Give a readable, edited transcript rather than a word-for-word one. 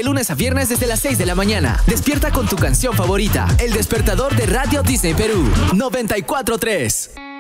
De lunes a viernes desde las 6 de la mañana. Despierta con tu canción favorita. El despertador de Radio Disney Perú. 94.3.